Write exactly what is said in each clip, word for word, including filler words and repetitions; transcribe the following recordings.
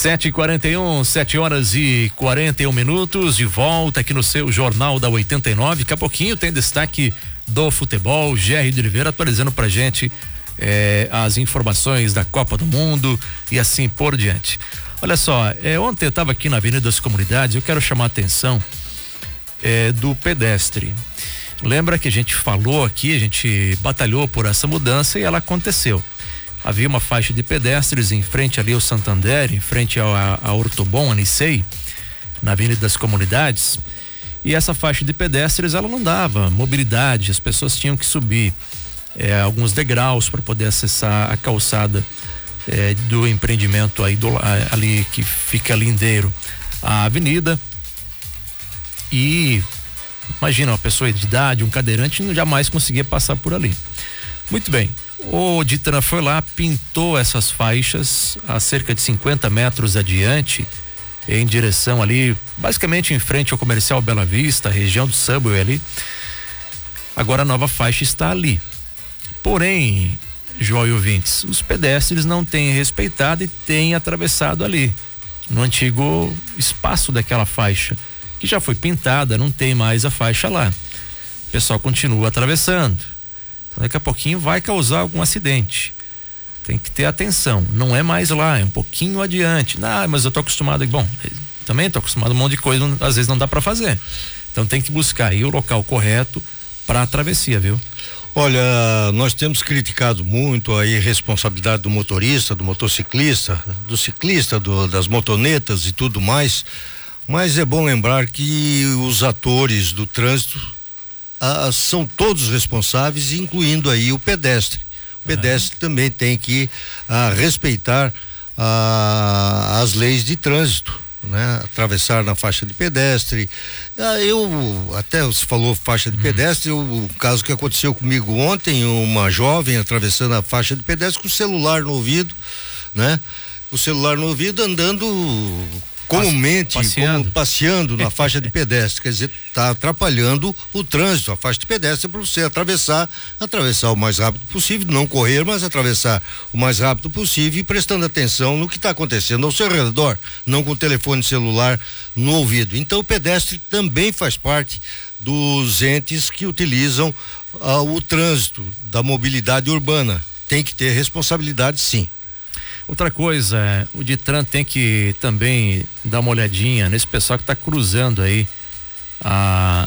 sete e quarenta e um, sete horas e quarenta e um minutos, de volta aqui no seu Jornal da oitenta e nove. Daqui a pouquinho tem destaque do futebol, Gerry de Oliveira atualizando pra gente eh, as informações da Copa do Mundo e assim por diante. Olha só, eh, ontem eu estava aqui na Avenida das Comunidades, eu quero chamar a atenção eh, do pedestre. Lembra que a gente falou aqui, a gente batalhou por essa mudança e ela aconteceu. Havia uma faixa de pedestres em frente ali ao Santander, em frente ao, a, a Ortobon, a Nicei, na Avenida das Comunidades. E essa faixa de pedestres, ela não dava mobilidade, as pessoas tinham que subir é, alguns degraus para poder acessar a calçada é, do empreendimento aí do, ali que fica lindeiro a avenida. E imagina, uma pessoa de idade, um cadeirante, não jamais conseguia passar por ali. Muito bem. O Ditran foi lá, pintou essas faixas a cerca de cinquenta metros adiante, em direção ali, basicamente em frente ao Comercial Bela Vista, região do Subway ali. Agora a nova faixa está ali. Porém, João e ouvintes, os pedestres não têm respeitado e têm atravessado ali, no antigo espaço daquela faixa, que já foi pintada, não tem mais a faixa lá. O pessoal continua atravessando. Daqui a pouquinho vai causar algum acidente. Tem que ter atenção. Não é mais lá, é um pouquinho adiante. Ah, mas eu tô acostumado. Bom, também tô acostumado a um monte de coisa, às vezes não dá para fazer. Então tem que buscar aí o local correto para a travessia, viu? Olha, nós temos criticado muito a irresponsabilidade do motorista, do motociclista, do ciclista, do, das motonetas e tudo mais. Mas é bom lembrar que os atores do trânsito Ah, são todos responsáveis, incluindo aí o pedestre. O pedestre ah. também tem que ah, respeitar ah, as leis de trânsito, né? Atravessar na faixa de pedestre. Ah, eu até você falou faixa de hum. pedestre, eu, o caso que aconteceu comigo ontem, uma jovem atravessando a faixa de pedestre com o celular no ouvido, né? O celular no ouvido andando comumente, passeando. como passeando na faixa de pedestre, quer dizer, está atrapalhando o trânsito. A faixa de pedestre é para você atravessar, atravessar o mais rápido possível, não correr, mas atravessar o mais rápido possível e prestando atenção no que está acontecendo ao seu redor, não com o telefone celular no ouvido. Então o pedestre também faz parte dos entes que utilizam ah, o trânsito da mobilidade urbana. Tem que ter responsabilidade, sim. Outra coisa, o Ditran tem que também dar uma olhadinha nesse pessoal que está cruzando aí a,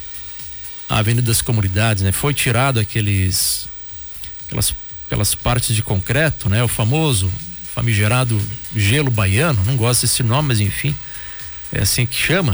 a Avenida das Comunidades, né? Foi tirado aqueles aquelas, aquelas partes de concreto, né? O famoso, famigerado gelo baiano, não gosto desse nome, mas enfim, é assim que chama.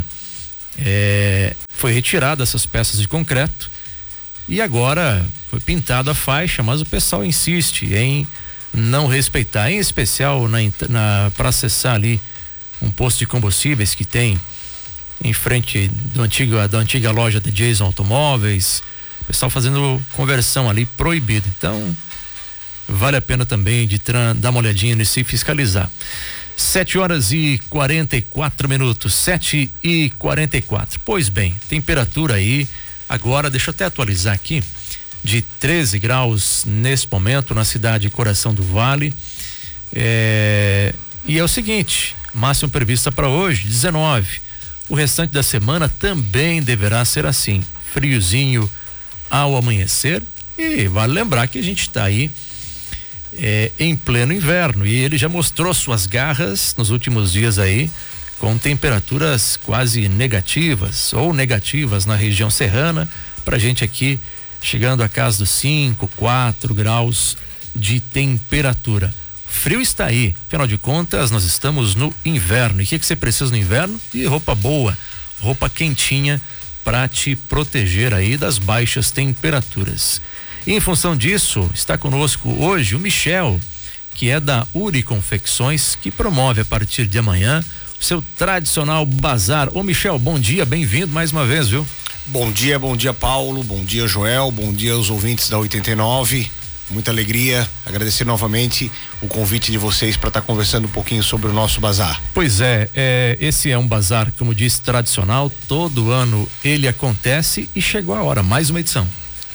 É, foi retirado essas peças de concreto e agora foi pintada a faixa, mas o pessoal insiste em não respeitar, em especial na, na para acessar ali um posto de combustíveis que tem em frente do antigo, da antiga loja de Jason Automóveis, o pessoal fazendo conversão ali proibido. Então vale a pena também de dar uma olhadinha nisso e fiscalizar. sete horas e quarenta e quatro minutos, sete e quarenta e quatro. Pois bem, temperatura aí agora, deixa eu até atualizar aqui, de treze graus nesse momento na cidade Coração do Vale. É, e é o seguinte, máxima prevista para hoje, dezenove. O restante da semana também deverá ser assim, friozinho ao amanhecer. E vale lembrar que a gente está aí é, em pleno inverno e ele já mostrou suas garras nos últimos dias aí, com temperaturas quase negativas ou negativas na região serrana, pra gente aqui chegando a casa dos cinco, quatro graus de temperatura. Frio está aí, afinal de contas nós estamos no inverno. E o que, que você precisa no inverno? De roupa boa, roupa quentinha para te proteger aí das baixas temperaturas. E em função disso, está conosco hoje o Michel, que é da Uri Confecções, que promove a partir de amanhã o seu tradicional bazar. Ô Michel, bom dia, bem-vindo mais uma vez, viu? Bom dia, bom dia Paulo, bom dia Joel, bom dia aos ouvintes da oitenta e nove, muita alegria, agradecer novamente o convite de vocês para estar tá conversando um pouquinho sobre o nosso bazar. Pois é, é, esse é um bazar, como disse, tradicional, todo ano ele acontece e chegou a hora, mais uma edição.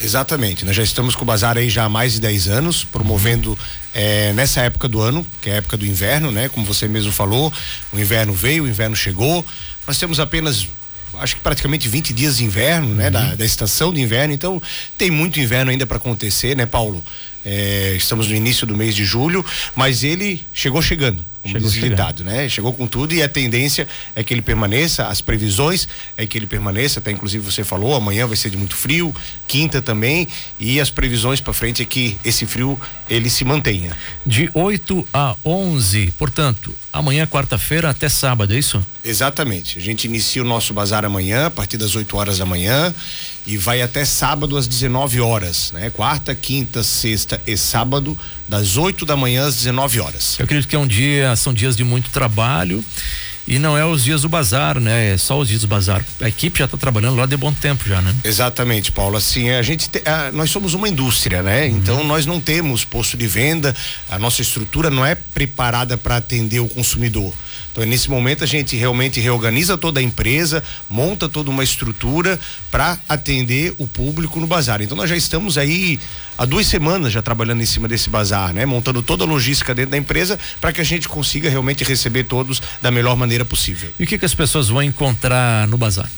Exatamente, nós já estamos com o bazar aí já há mais de dez anos, promovendo é, nessa época do ano, que é a época do inverno, né? Como você mesmo falou, o inverno veio, o inverno chegou, nós temos apenas acho que praticamente vinte dias de inverno, né? Uhum. Da, da estação de inverno, então tem muito inverno ainda para acontecer, né, Paulo? É, estamos no início do mês de julho, mas ele chegou chegando, como diz o ditado, né? Chegou com tudo e a tendência é que ele permaneça, as previsões é que ele permaneça, até inclusive você falou, amanhã vai ser de muito frio, quinta também, e as previsões para frente é que esse frio ele se mantenha. De oito a onze, portanto, amanhã quarta-feira até sábado, é isso? Exatamente, a gente inicia o nosso bazar amanhã, a partir das oito horas da manhã e vai até sábado às dezenove horas, né? Quarta, quinta, sexta e sábado, das oito da manhã às dezenove horas. Eu acredito que é um dia, são dias de muito trabalho e não é os dias do bazar, né? É só os dias do bazar. A equipe já está trabalhando lá de bom tempo já, né? Exatamente, Paulo. Assim, a gente, te, a, nós somos uma indústria, né? Uhum. Então nós não temos posto de venda, a nossa estrutura não é preparada para atender o consumidor. Então, nesse momento, a gente realmente reorganiza toda a empresa, monta toda uma estrutura para atender o público no bazar. Então, nós já estamos aí há duas semanas já trabalhando em cima desse bazar, né? Montando toda a logística dentro da empresa para que a gente consiga realmente receber todos da melhor maneira possível. E o que que as pessoas vão encontrar no bazar?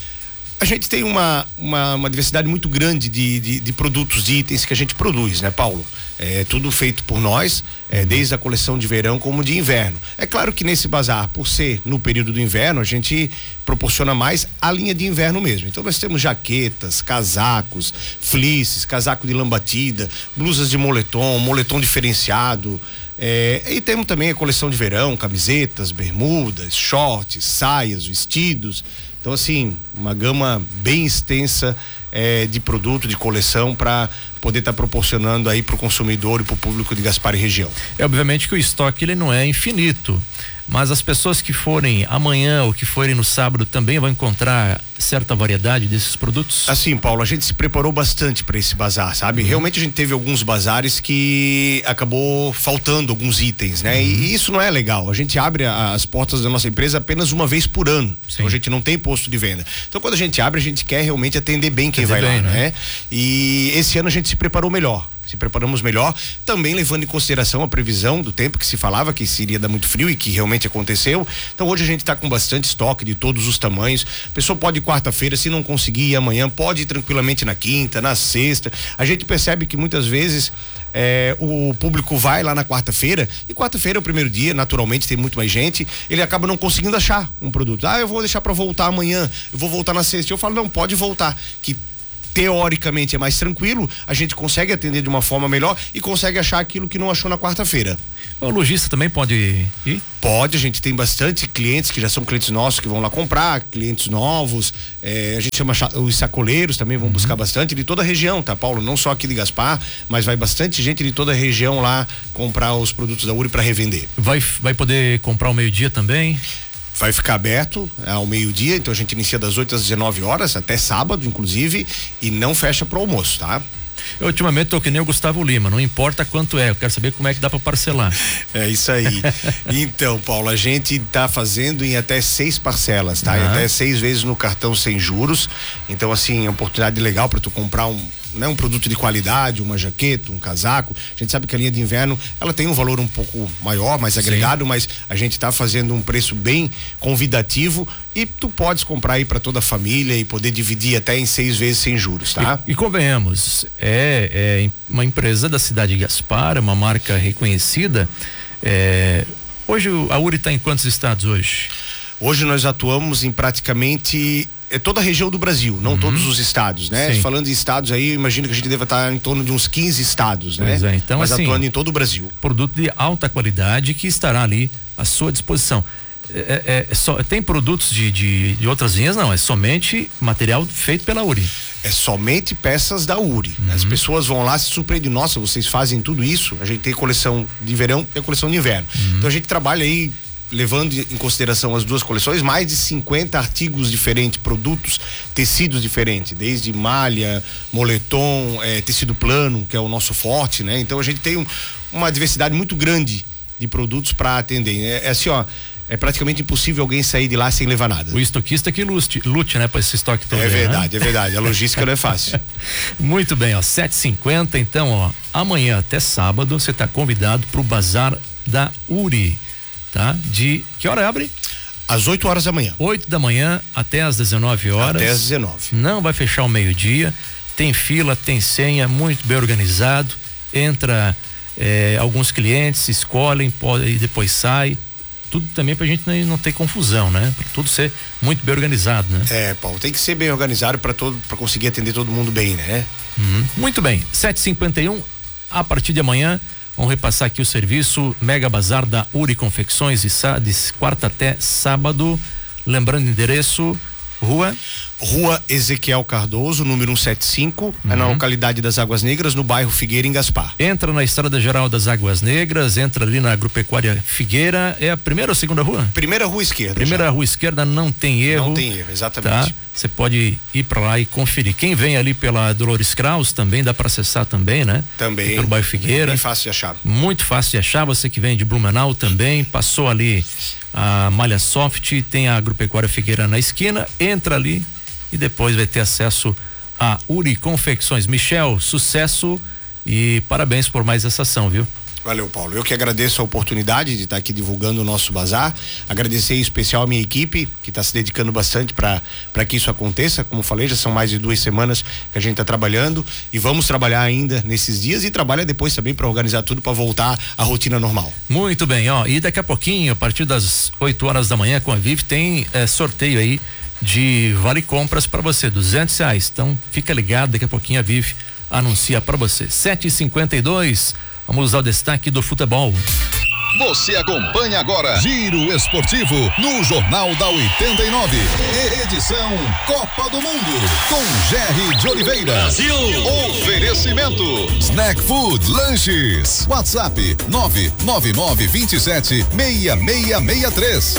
A gente tem uma, uma, uma diversidade muito grande de, de, de produtos, de itens que a gente produz, né, Paulo? É tudo feito por nós, é, desde a coleção de verão como de inverno. É claro que nesse bazar, por ser no período do inverno, a gente proporciona mais a linha de inverno mesmo. Então nós temos jaquetas, casacos, fleeces, casaco de lã batida, blusas de moletom, moletom diferenciado. É, e temos também a coleção de verão, camisetas, bermudas, shorts, saias, vestidos. Então, assim, uma gama bem extensa é, de produto, de coleção para poder estar tá proporcionando aí para o consumidor e para o público de Gaspar e região. É obviamente que o estoque ele não é infinito, mas as pessoas que forem amanhã ou que forem no sábado também vão encontrar certa variedade desses produtos? Assim, Paulo, a gente se preparou bastante para esse bazar, sabe? Uhum. Realmente a gente teve alguns bazares que acabou faltando alguns itens, né? Uhum. E isso não é legal. A gente abre a, as portas da nossa empresa apenas uma vez por ano. Sim. Então a gente não tem posto de venda. Então quando a gente abre, a gente quer realmente atender bem quem vai bem, lá, né? né? E esse ano a gente se preparou melhor. Se preparamos melhor, também levando em consideração a previsão do tempo que se falava que se iria dar muito frio e que realmente aconteceu. Então hoje a gente está com bastante estoque de todos os tamanhos. A pessoa pode quarta-feira, se não conseguir ir amanhã, pode ir tranquilamente na quinta, na sexta. A gente percebe que muitas vezes É, o público vai lá na quarta-feira e quarta-feira é o primeiro dia, naturalmente tem muito mais gente, ele acaba não conseguindo achar um produto. Ah, eu vou deixar para voltar amanhã, eu vou voltar na sexta. Eu falo, não, pode voltar, que teoricamente é mais tranquilo, a gente consegue atender de uma forma melhor e consegue achar aquilo que não achou na quarta-feira. O lojista também pode ir? Pode, a gente tem bastante clientes que já são clientes nossos que vão lá comprar, clientes novos, é, a gente chama os sacoleiros também vão uhum. buscar bastante de toda a região, tá, Paulo? Não só aqui de Gaspar, mas vai bastante gente de toda a região lá comprar os produtos da U R I para revender. Vai, vai poder comprar ao meio-dia também? Vai ficar aberto ao meio-dia, então a gente inicia das oito às dezenove horas, até sábado, inclusive, e não fecha pro almoço, tá? Eu ultimamente tô que nem o Gustavo Lima, não importa quanto é, eu quero saber como é que dá para parcelar. É isso aí. Então, Paulo, a gente tá fazendo em até seis parcelas, tá? Uhum. Em até seis vezes no cartão sem juros. Então, assim, é uma oportunidade legal para tu comprar um né, um produto de qualidade, uma jaqueta, um casaco. A gente sabe que a linha de inverno, ela tem um valor um pouco maior, mais agregado, Sim. mas a gente está fazendo um preço bem convidativo e tu podes comprar aí para toda a família e poder dividir até em seis vezes sem juros, tá? E, e convenhamos, é, é uma empresa da cidade de Gaspar, uma marca reconhecida. É, hoje a U R I está em quantos estados hoje? Hoje nós atuamos em praticamente é toda a região do Brasil, não uhum. todos os estados, né? Sim. Falando em estados aí, eu imagino que a gente deve estar em torno de uns quinze estados, né? Pois é, então, mas assim, atuando em todo o Brasil. Produto de alta qualidade que estará ali à sua disposição. É, é, é só, tem produtos de, de, de outras linhas? Não, é somente material feito pela U R I. É somente peças da U R I. Uhum. As pessoas vão lá se surpreendem, nossa, vocês fazem tudo isso? A gente tem coleção de verão e coleção de inverno. Uhum. Então a gente trabalha aí levando em consideração as duas coleções, mais de cinquenta artigos diferentes, produtos, tecidos diferentes, desde malha, moletom, é, tecido plano, que é o nosso forte, né? Então a gente tem um, uma diversidade muito grande de produtos para atender. É, é assim, ó, é praticamente impossível alguém sair de lá sem levar nada. O estoquista que lute, lute né, para esse estoque todo. É aí, verdade, né? é verdade. A logística não é fácil. Muito bem, ó, sete e cinquenta, então, ó, amanhã até sábado você está convidado para o bazar da Uri, tá? De que hora abre? Às oito horas da manhã. oito da manhã até às dezenove horas. Até às dezenove. Não vai fechar ao meio-dia. Tem fila, tem senha, muito bem organizado. Entra eh, alguns clientes, escolhem, pode, e depois sai. Tudo também pra gente não, não ter confusão, né? Pra tudo ser muito bem organizado, né? É, Paulo, tem que ser bem organizado para todo, para conseguir atender todo mundo bem, né? Uhum. Muito bem, sete e cinquenta e um, a partir de amanhã, vamos repassar aqui o serviço Mega Bazar da Uri Confecções, de, de quarta até sábado. Lembrando o endereço, rua... Rua Ezequiel Cardoso, número cento e setenta e cinco, uhum. é na localidade das Águas Negras, no bairro Figueira, em Gaspar. Entra na Estrada Geral das Águas Negras, entra ali na Agropecuária Figueira. É a primeira ou segunda rua? Primeira rua esquerda. Primeira já. Rua esquerda, não tem erro. Não tem erro, exatamente. Você tá? Pode ir para lá e conferir. Quem vem ali pela Dolores Kraus também dá para acessar também, né? Também. Pelo bairro Figueira. Bem fácil de achar. Muito fácil de achar. Você que vem de Blumenau também, passou ali a Malha Soft, tem a Agropecuária Figueira na esquina, entra ali e depois vai ter acesso a Uri Confecções. Michel, sucesso e parabéns por mais essa ação, viu? Valeu, Paulo. Eu que agradeço a oportunidade de estar aqui divulgando o nosso bazar. Agradecer em especial a minha equipe, que está se dedicando bastante para para que isso aconteça. Como falei, já são mais de duas semanas que a gente está trabalhando e vamos trabalhar ainda nesses dias e trabalha depois também para organizar tudo para voltar à rotina normal. Muito bem, ó. E daqui a pouquinho, a partir das oito horas da manhã, com a Vive, tem é, sorteio aí de vale compras para você, duzentos reais. Então fica ligado, daqui a pouquinho a Vive anuncia para você. sete e cinquenta e dois, vamos ao destaque do futebol. Você acompanha agora Giro Esportivo no Jornal da oitenta e nove, edição Copa do Mundo, com Gerry de Oliveira. Brasil. Oferecimento Snack Food Lanches. WhatsApp nove nove nove dois sete seis seis seis três.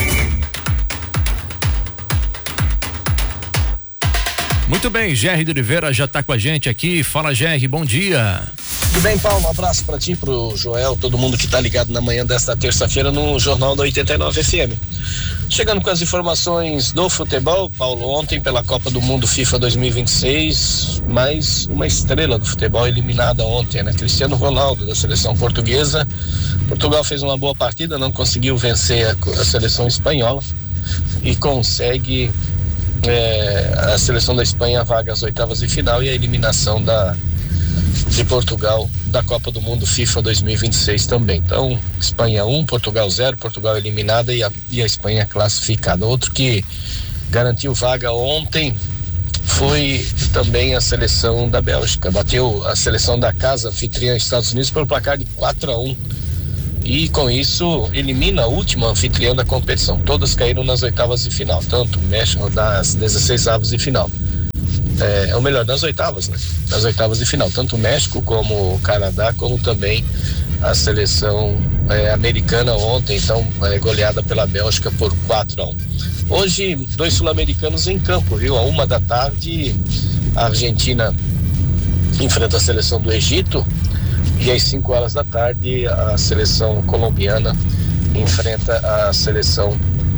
Muito bem, Gerry de Oliveira já está com a gente aqui. Fala, Gerry, bom dia. Tudo bem, Paulo? Um abraço para ti, pro Joel, todo mundo que está ligado na manhã desta terça-feira no Jornal da oitenta e nove F M. Chegando com as informações do futebol, Paulo, ontem pela Copa do Mundo FIFA dois mil e vinte e seis, mais uma estrela do futebol eliminada ontem, né? Cristiano Ronaldo, da seleção portuguesa. Portugal fez uma boa partida, não conseguiu vencer a, a seleção espanhola e consegue é, a seleção da Espanha vaga às oitavas de final e a eliminação da de Portugal da Copa do Mundo FIFA dois mil e vinte e seis também. Então, Espanha um, Portugal zero, Portugal eliminada e a, e a Espanha classificada. Outro que garantiu vaga ontem foi também a seleção da Bélgica. Bateu a seleção da casa anfitriã Estados Unidos pelo placar de quatro a um. E com isso elimina a última anfitriã da competição. Todas caíram nas oitavas de final, tanto México das dezesseis avos de final. É, ou melhor, nas oitavas, né? Nas oitavas de final, tanto o México como o Canadá, como também a seleção é, americana ontem, então é, goleada pela Bélgica por quatro a um. Hoje, dois sul-americanos em campo, viu? A uma da tarde, a Argentina enfrenta a seleção do Egito e às cinco horas da tarde, a seleção colombiana enfrenta a seleção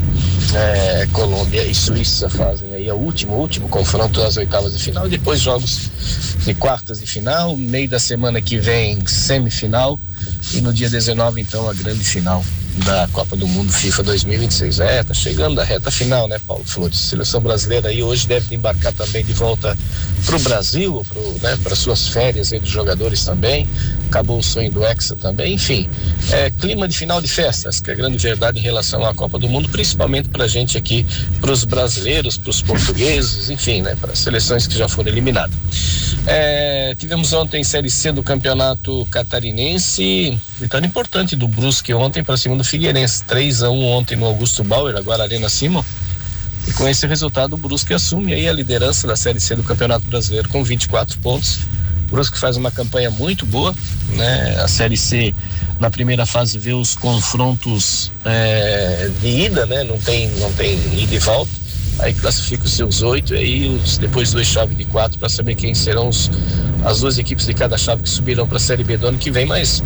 É, Colômbia e Suíça fazem aí o último, último confronto das oitavas de final, e depois jogos de quartas de final, meio da semana que vem semifinal e no dia dezenove então a grande final da Copa do Mundo FIFA dois mil e vinte e seis. É, tá chegando a reta final, né, Paulo Flores? Seleção brasileira aí hoje deve embarcar também de volta pro Brasil, pro, né, para suas férias aí dos jogadores também. Acabou o sonho do Hexa também, enfim, é clima de final de festas, que é a grande verdade em relação à Copa do Mundo, principalmente pra gente aqui, pros brasileiros, pros portugueses, enfim, né, para seleções que já foram eliminadas. É, tivemos ontem Série C do Campeonato Catarinense, vitória importante do Brusque ontem para cima do Figueirense, três a um ontem no Augusto Bauer, agora Arena Simon. E com esse resultado o Brusque assume aí a liderança da Série C do Campeonato Brasileiro com vinte e quatro pontos. O Brusque faz uma campanha muito boa, né? A Série C na primeira fase vê os confrontos é, de ida, né? Não tem, não tem ida e volta. Aí classifica os seus oito e aí os, depois duas chaves de quatro para saber quem serão os, as duas equipes de cada chave que subirão para a Série B do ano que vem, mas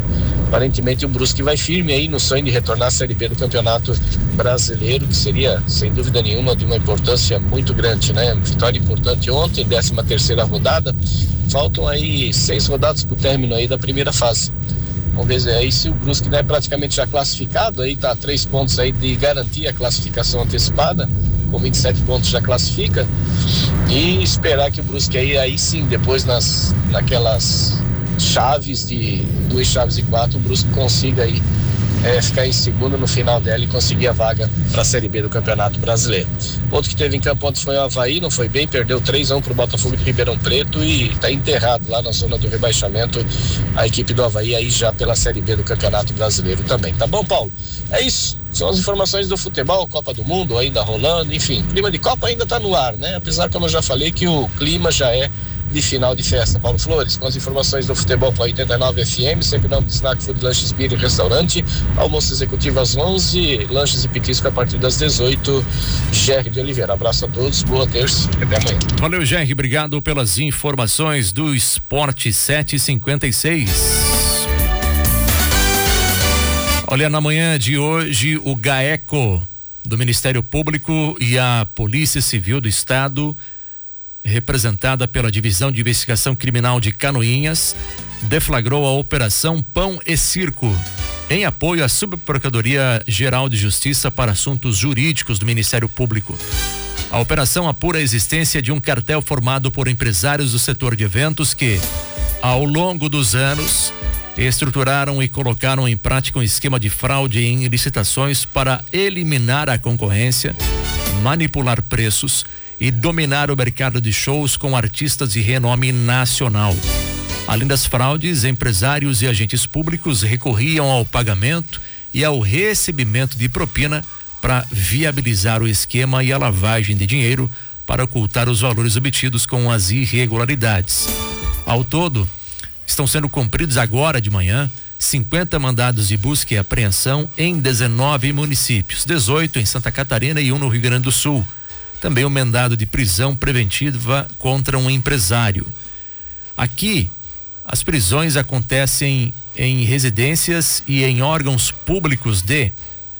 Aparentemente o Brusque vai firme aí no sonho de retornar à Série B do Campeonato Brasileiro, que seria, sem dúvida nenhuma, de uma importância muito grande, né? Vitória importante ontem, décima terceira rodada. Faltam aí seis rodadas pro término aí da primeira fase. Vamos ver aí se o Brusque, né, praticamente já classificado, aí tá a três pontos aí de garantir a classificação antecipada, com vinte e sete pontos já classifica, e esperar que o Brusque aí, aí sim, depois nas, naquelas chaves de duas chaves de quatro, o Brusque consiga aí é, ficar em segundo no final dela e conseguir a vaga para a Série B do Campeonato Brasileiro. Outro que teve em campo ontem foi o Avaí, não foi bem, perdeu três a um para o Botafogo de Ribeirão Preto e está enterrado lá na zona do rebaixamento a equipe do Avaí aí já pela Série B do Campeonato Brasileiro também. Tá bom, Paulo? É isso, são as informações do futebol, Copa do Mundo ainda rolando, enfim, clima de Copa ainda está no ar, né? Apesar, como eu já falei, que o clima já é de final de festa. Paulo Flores, com as informações do futebol para oitenta e nove F M, sempre nome de Snack Food, Lanches, Beer e Restaurante, almoço executivo às onze, lanches e petisco a partir das dezoito. Jerry de Oliveira, abraço a todos, boa terça e até amanhã. Valeu, Jerry, obrigado pelas informações do Esporte sete e cinquenta e seis. Olha, na manhã de hoje, o GAECO do Ministério Público e a Polícia Civil do Estado, representada pela Divisão de Investigação Criminal de Canoinhas, deflagrou a Operação Pão e Circo, em apoio à Subprocuradoria Geral de Justiça para Assuntos Jurídicos do Ministério Público. A operação apura a existência de um cartel formado por empresários do setor de eventos que, ao longo dos anos, estruturaram e colocaram em prática um esquema de fraude em licitações para eliminar a concorrência, manipular preços e dominar o mercado de shows com artistas de renome nacional. Além das fraudes, empresários e agentes públicos recorriam ao pagamento e ao recebimento de propina para viabilizar o esquema e a lavagem de dinheiro para ocultar os valores obtidos com as irregularidades. Ao todo, estão sendo cumpridos agora de manhã cinquenta mandados de busca e apreensão em dezenove municípios, dezoito em Santa Catarina e um no Rio Grande do Sul. Também um mandado de prisão preventiva contra um empresário. Aqui, as prisões acontecem em residências e em órgãos públicos de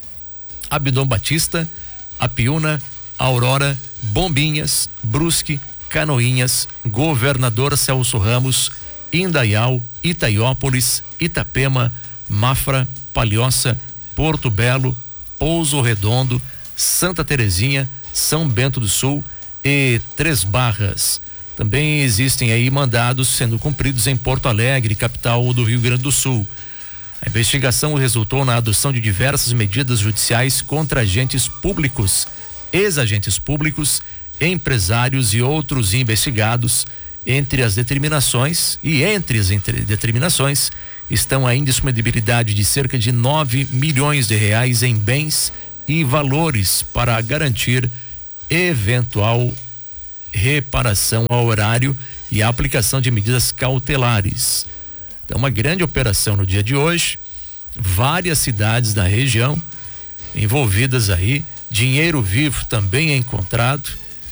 Abdon Batista, Apiúna, Aurora, Bombinhas, Brusque, Canoinhas, Governador Celso Ramos, Indaial, Itaiópolis, Itapema, Mafra, Palhoça, Porto Belo, Pouso Redondo, Santa Terezinha, São Bento do Sul e Três Barras. Também existem aí mandados sendo cumpridos em Porto Alegre, capital do Rio Grande do Sul. A investigação resultou na adoção de diversas medidas judiciais contra agentes públicos, ex-agentes públicos, empresários e outros investigados. Entre as determinações e entre as entre determinações estão a indisponibilidade de cerca de nove milhões de reais em bens e valores para garantir eventual reparação ao horário e a aplicação de medidas cautelares. Então, uma grande operação no dia de hoje, várias cidades da região envolvidas aí, dinheiro vivo também é encontrado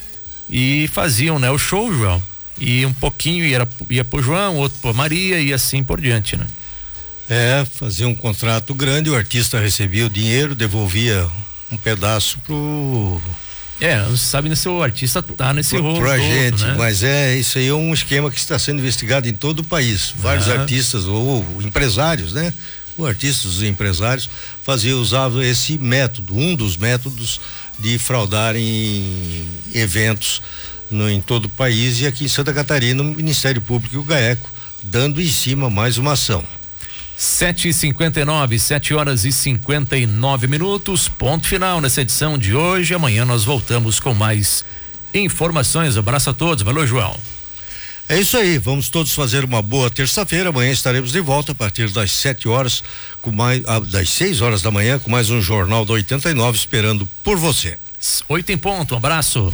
e faziam, né, o show, João, e um pouquinho ia, ia pro João, outro pro Maria e assim por diante, né? É, fazia um contrato grande, o artista recebia o dinheiro, devolvia um pedaço pro... É, não se sabe se o artista tá nesse rolo pra todo, gente, né? Mas é, isso aí é um esquema que está sendo investigado em todo o país. Vários ah. artistas ou empresários, né? O artistas, os empresários faziam, usavam esse método, um dos métodos de fraudarem eventos no, em todo o país, e aqui em Santa Catarina o Ministério Público e o GAECO dando em cima mais uma ação. sete e cinquenta e nove, sete horas e cinquenta e nove minutos, ponto final nessa edição de hoje. Amanhã nós voltamos com mais informações. Abraço a todos, valeu, João. É isso aí, vamos todos fazer uma boa terça-feira. Amanhã estaremos de volta a partir das sete horas, com mais, ah, das seis horas da manhã, com mais um Jornal da oitenta e nove esperando por você. Oito em ponto, um abraço.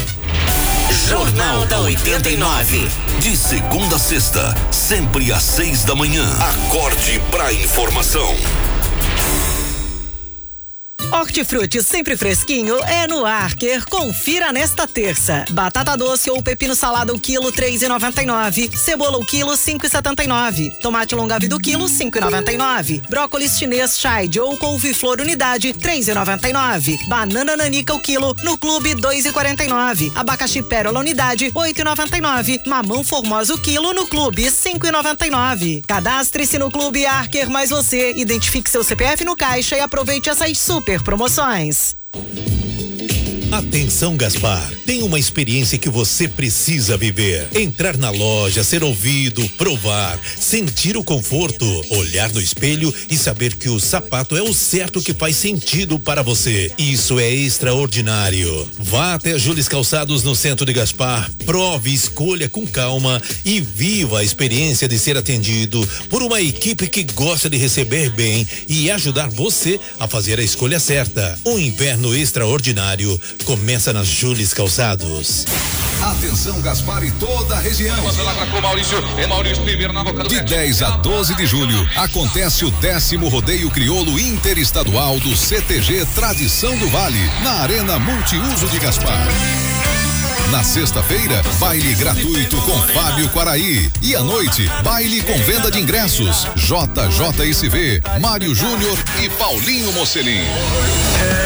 Jornal da oitenta e nove. De segunda a sexta, sempre às seis da manhã. Acorde pra informação. Hortifruti sempre fresquinho é no Arker. Confira nesta terça. Batata doce ou pepino salada o quilo três e noventa e nove. Cebola o quilo cinco e setenta e nove. Tomate longa vida o quilo cinco e noventa e nove. Brócolis chinês Chide ou couve-flor unidade três e noventa e nove. Banana nanica o quilo no Clube dois e quarenta e nove. Abacaxi pérola unidade oito e noventa e nove. Mamão formosa o quilo no Clube cinco e noventa e nove. Cadastre-se no Clube Arker mais você. Identifique seu C P F no caixa e aproveite essas super promoções. Atenção, Gaspar, tem uma experiência que você precisa viver. Entrar na loja, ser ouvido, provar, sentir o conforto, olhar no espelho e saber que o sapato é o certo que faz sentido para você. Isso é extraordinário. Vá até a Jules Calçados no centro de Gaspar, prove, escolha com calma e viva a experiência de ser atendido por uma equipe que gosta de receber bem e ajudar você a fazer a escolha certa. Um inverno extraordinário começa nas Jules Calçados. Atenção, Gaspar e toda a região. De dez a doze de julho acontece o décimo rodeio crioulo interestadual do C T G Tradição do Vale, na Arena Multiuso de Gaspar. Na sexta-feira, baile gratuito com Fábio Quaraí. E à noite, baile com venda de ingressos. J J S V, Mário Júnior e Paulinho Mocelin.